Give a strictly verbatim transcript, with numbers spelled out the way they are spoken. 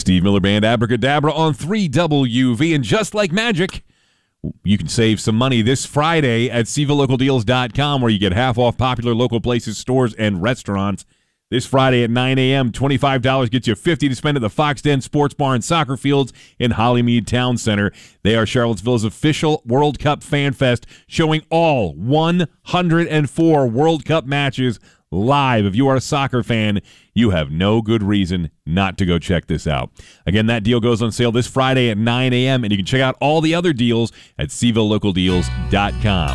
Steve Miller Band Abracadabra on three W V. And just like magic, you can save some money this Friday at Seville Local Deals dot com, where you get half off popular local places, stores, and restaurants. This Friday at nine a.m., twenty-five dollars gets you fifty dollars to spend at the Fox Den Sports Bar and Soccer Fields in Hollymead Town Center. They are Charlottesville's official World Cup Fan Fest, showing all one hundred four World Cup matches live. If you are a soccer fan, you have no good reason not to go check this out. Again, that deal goes on sale this Friday at nine a.m., and you can check out all the other deals at Seville Local Deals dot com.